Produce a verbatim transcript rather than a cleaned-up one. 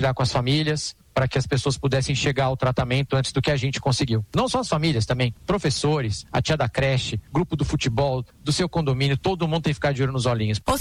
compartilhar com as famílias, para que as pessoas pudessem chegar ao tratamento antes do que a gente conseguiu. Não só as famílias também, professores, a tia da creche, grupo do futebol, do seu condomínio, todo mundo tem que ficar de olho nos olhinhos.